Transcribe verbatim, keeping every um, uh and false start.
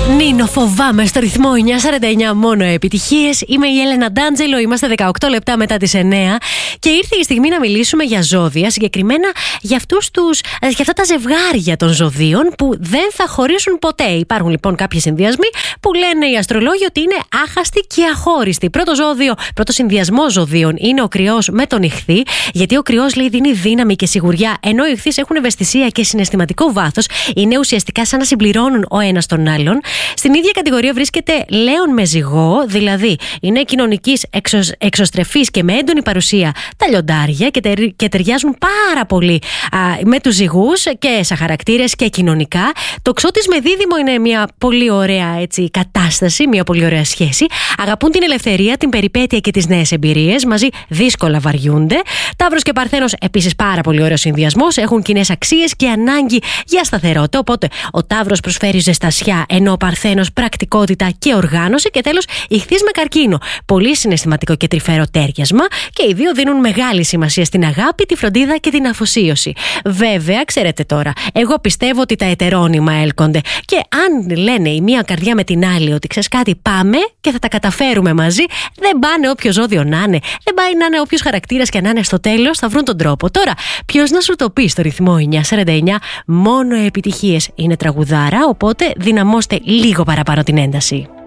Νίνο, φοβάμαι στο ρυθμό εννιά σαράντα εννιά, μόνο επιτυχίες. Είμαι η Έλενα Ντάντζελο, είμαστε δεκαοκτώ λεπτά μετά τις εννιά και ήρθε η στιγμή να μιλήσουμε για ζώδια, συγκεκριμένα για, αυτούς τους, για αυτά τα ζευγάρια των ζωδίων που δεν θα χωρίσουν ποτέ. Υπάρχουν λοιπόν κάποιοι συνδυασμοί που λένε οι αστρολόγοι ότι είναι άχαστοι και αχώριστοι. Πρώτο ζώδιο, πρώτο συνδυασμό ζωδίων είναι ο Κρυός με τον Ιχθύ, γιατί ο Κρυός λέει δίνει δύναμη και σιγουριά, ενώ οι Ιχθύς έχουν ευαισθησία και συναισθηματικό βάθος. Είναι ουσιαστικά σαν να συμπληρώνουν ο ένας τον άλλον. Στην ίδια κατηγορία βρίσκεται Λέων με Ζυγό, δηλαδή είναι κοινωνικής εξω, εξωστρεφής και με έντονη παρουσία τα λιοντάρια και, τερ, και ταιριάζουν πάρα πολύ α, με τους ζυγούς και σαν χαρακτήρες και κοινωνικά. Το Ξώτης με Δίδυμο είναι μια πολύ ωραία έτσι, κατάσταση, μια πολύ ωραία σχέση. Αγαπούν την ελευθερία, την περιπέτεια και τις νέες εμπειρίες. Μαζί δύσκολα βαριούνται. Ταύρος και Παρθένος επίσης πάρα πολύ ωραίος συνδυασμός. Έχουν κοινές αξίες και ανάγκη για σταθερότητα. Οπότε ο Ταύρος προσφέρει ζεστασιά, ενώ ο Παρθένος πρακτικότητα και οργάνωση. Και τέλος, Ιχθύς με Καρκίνο. Πολύ συναισθηματικό και τρυφερό τέριασμα και οι δύο δίνουν μεγάλη σημασία στην αγάπη, τη φροντίδα και την αφοσίωση. Βέβαια, ξέρετε τώρα, εγώ πιστεύω ότι τα ετερόνυμα έλκονται. Και αν λένε η μία καρδιά με την άλλη ότι ξέρεις κάτι, πάμε και θα τα καταφέρουμε μαζί, δεν πάνε όποιο ζώδιο να είναι. Δεν πάει να είναι όποιος χαρακτήρας και να είναι, στο τέλος θα βρουν τον τρόπο. Τώρα, ποιος να σου το πει στο ρυθμό εννιά σαράντα εννιά, μόνο επιτυχίες. Είναι τραγουδάρα, οπότε δυναμώστε λίγο παραπάνω την ένταση.